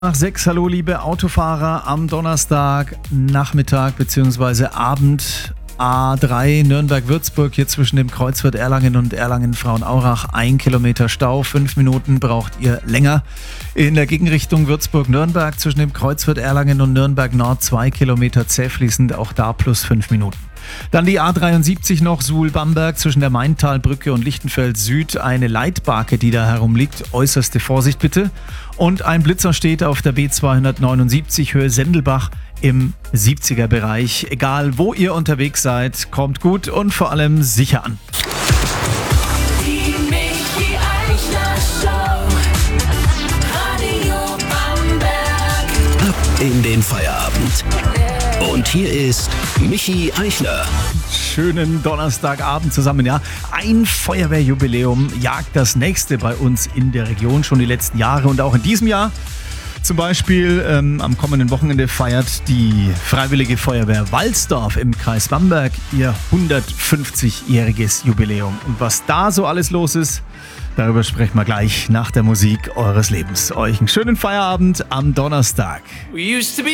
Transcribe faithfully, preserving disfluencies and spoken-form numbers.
Nach sechs, hallo liebe Autofahrer am Donnerstag, Nachmittag bzw. Abend. A drei Nürnberg-Würzburg, hier zwischen dem Kreuzviertel Erlangen und Erlangen-Frauenaurach. Ein Kilometer Stau, fünf Minuten braucht ihr länger. In der Gegenrichtung Würzburg-Nürnberg zwischen dem Kreuzviertel Erlangen und Nürnberg-Nord zwei Kilometer zäh fließend, auch da plus fünf Minuten. Dann die A dreiundsiebzig noch, Suhl-Bamberg zwischen der Maintalbrücke und Lichtenfeld Süd. Eine Leitbarke, die da herumliegt. Äußerste Vorsicht bitte. Und ein Blitzer steht auf der B zweihundertneunundsiebzig Höhe Sendelbach im siebziger Bereich. Egal wo ihr unterwegs seid, kommt gut und vor allem sicher an. Die Michi Eichler Show. Radio Bamberg. Ab in den Feierabend. Und hier ist Michi Eichler. Schönen Donnerstagabend zusammen, ja. Ein Feuerwehrjubiläum jagt das nächste bei uns in der Region schon die letzten Jahre und auch in diesem Jahr. Zum Beispiel ähm, am kommenden Wochenende feiert die Freiwillige Feuerwehr Walsdorf im Kreis Bamberg ihr hundertfünfzigjähriges Jubiläum. Und was da so alles los ist, darüber sprechen wir gleich nach der Musik eures Lebens. Euch einen schönen Feierabend am Donnerstag. We used to be